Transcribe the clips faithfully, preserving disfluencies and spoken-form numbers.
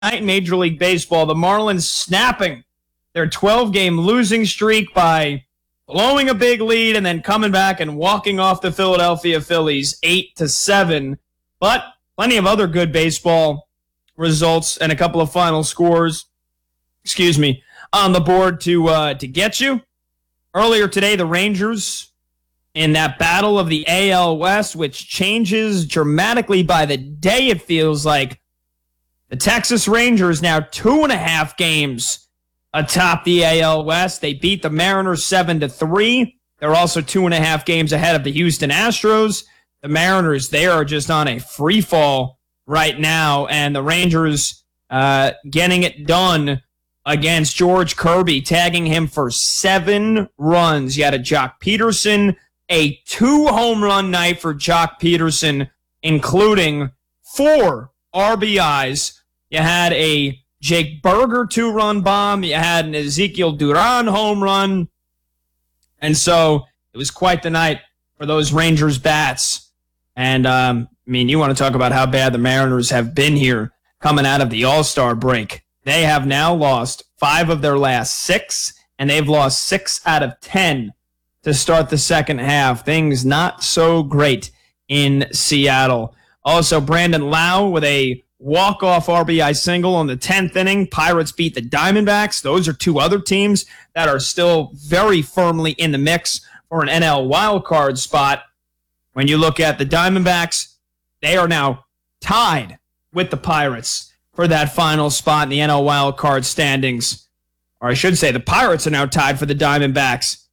in Major League Baseball, the Marlins snapping their twelve-game losing streak by blowing a big lead and then coming back and walking off the Philadelphia Phillies eight to seven. But plenty of other good baseball results and a couple of final scores, excuse me, on the board to uh, to get you. Earlier today, the Rangers in that battle of the A L West, which changes dramatically by the day, it feels like. The Texas Rangers now two and a half games atop the A L West. They beat the Mariners seven to three. They're also two and a half games ahead of the Houston Astros. The Mariners, they are just on a free fall right now, and the Rangers uh, getting it done against George Kirby, tagging him for seven runs. You had a Jock Peterson, a two-home run night for Jock Peterson, including four R B Is. You had a Jake Burger two-run bomb. You had an Ezekiel Duran home run. And so it was quite the night for those Rangers bats. And, um, I mean, you want to talk about how bad the Mariners have been here coming out of the All-Star break. They have now lost five of their last six, and they've lost six out of ten to start the second half. Things not so great in Seattle. Also, Brandon Lau with a walk-off R B I single on the tenth inning. Pirates beat the Diamondbacks. Those are two other teams that are still very firmly in the mix for an N L wildcard spot. When you look at the Diamondbacks, they are now tied with the Pirates for that final spot in the N L wildcard standings. Or I should say the Pirates are now tied for the Diamondbacks.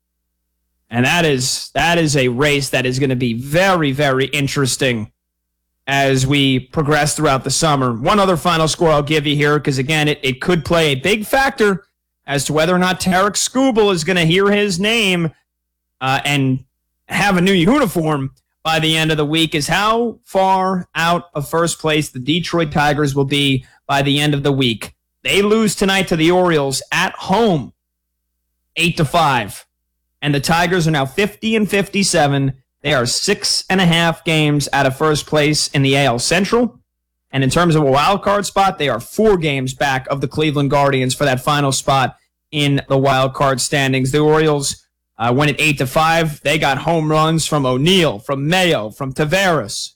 And that is that is a race that is going to be very, very interesting as we progress throughout the summer. One other final score I'll give you here, because, again, it, it could play a big factor as to whether or not Tarek Skubal is going to hear his name uh, and have a new uniform by the end of the week, is how far out of first place the Detroit Tigers will be by the end of the week. They lose tonight to the Orioles at home, eight to five. And the Tigers are now fifty and fifty-seven. They are six and a half games out of first place in the A L Central. And in terms of a wild card spot, they are four games back of the Cleveland Guardians for that final spot in the wild card standings. The Orioles uh, went at eight to five. They got home runs from O'Neill, from Mayo, from Taveras.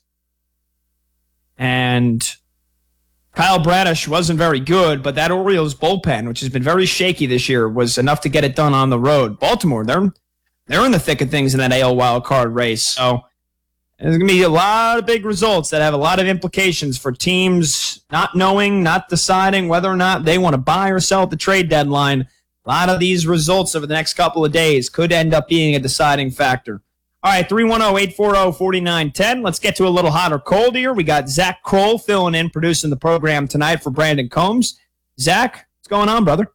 And Kyle Bradish wasn't very good, but that Orioles bullpen, which has been very shaky this year, was enough to get it done on the road. Baltimore, they're They're in the thick of things in that A L wildcard race. So there's going to be a lot of big results that have a lot of implications for teams not knowing, not deciding whether or not they want to buy or sell at the trade deadline. A lot of these results over the next couple of days could end up being a deciding factor. All right, three one zero, eight four zero, four nine one zero. Let's get to a little hot or cold here. We got Zach Kroll filling in, producing the program tonight for Brandon Combs. Zach, what's going on, brother?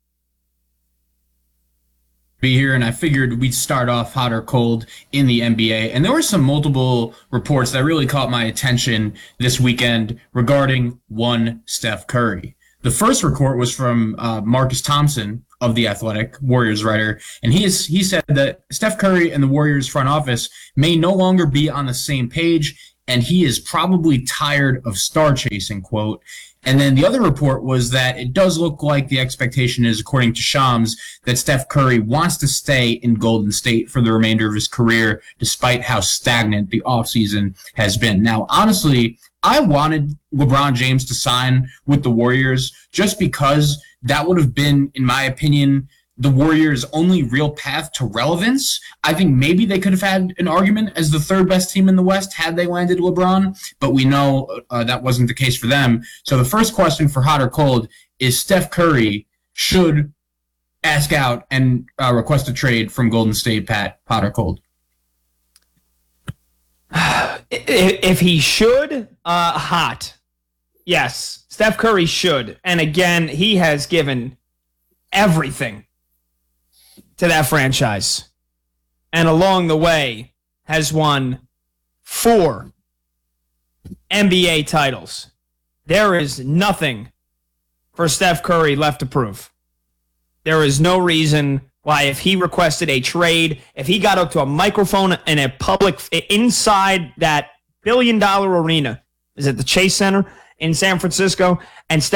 Be here, and I figured we'd start off hot or cold in the N B A. And there were some multiple reports that really caught my attention this weekend regarding one Steph Curry. The first report was from uh, Marcus Thompson of The Athletic, Warriors writer, and he is, he said that Steph Curry and the Warriors front office may no longer be on the same page, and he is probably tired of star chasing, quote. And then the other report was that it does look like the expectation is, according to Shams, that Steph Curry wants to stay in Golden State for the remainder of his career, despite how stagnant the offseason has been. Now, honestly, I wanted LeBron James to sign with the Warriors just because that would have been, in my opinion, the Warriors' only real path to relevance. I think maybe they could have had an argument as the third best team in the West had they landed LeBron, but we know uh, that wasn't the case for them. So the first question for hot or cold is Steph Curry should ask out and uh, request a trade from Golden State, Pat, hot or cold? If he should, uh, hot. Yes, Steph Curry should. And again, he has given everything to that franchise. And along the way has won four N B A titles. There is nothing for Steph Curry left to prove. There is no reason why, if he requested a trade, if he got up to a microphone in a public, inside that billion dollar arena, is it the Chase Center? in San Francisco, and